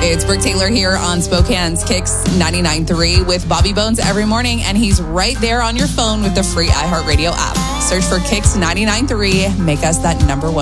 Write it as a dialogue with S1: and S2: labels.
S1: It's Brooke Taylor here on Spokane's Kicks 99.3 with Bobby Bones every morning, and he's right there on your phone with the free iHeartRadio app. Search for Kicks 99.3. Make us that number one